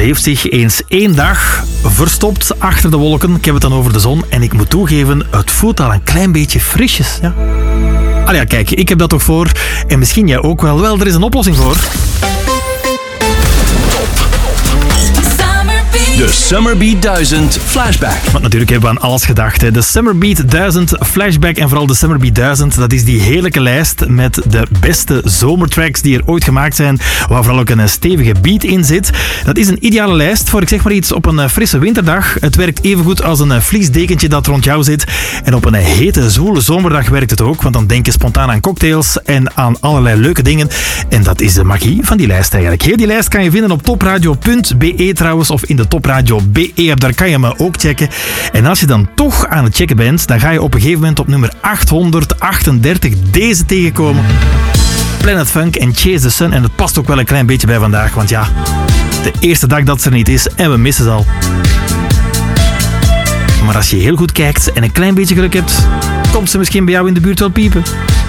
heeft zich eens één dag verstopt achter de wolken. Ik heb het dan over de zon. En ik moet toegeven, het voelt al een klein beetje frisjes. Ja. Allee, ja, kijk, ik heb dat toch voor. En misschien jij ook wel. Wel, er is een oplossing voor. De Summerbeat 1000 Flashback. Want natuurlijk hebben we aan alles gedacht. Hè. De Summerbeat 1000 Flashback en vooral de Summerbeat 1000. Dat is die heerlijke lijst met de beste zomertracks die er ooit gemaakt zijn. Waar vooral ook een stevige beat in zit. Dat is een ideale lijst voor, ik zeg maar iets, op een frisse winterdag. Het werkt even goed als een vliesdekentje dat rond jou zit. En op een hete, zwoele zomerdag werkt het ook. Want dan denk je spontaan aan cocktails en aan allerlei leuke dingen. En dat is de magie van die lijst eigenlijk. Heel die lijst kan je vinden op topradio.be trouwens. Of in de Topradio BE-app, daar kan je me ook checken. En als je dan toch aan het checken bent, dan ga je op een gegeven moment op nummer 838 deze tegenkomen. Planet Funk en Chase the Sun. En het past ook wel een klein beetje bij vandaag, want ja, de eerste dag dat ze er niet is en we missen ze al. Maar als je heel goed kijkt en een klein beetje geluk hebt, komt ze misschien bij jou in de buurt wel piepen.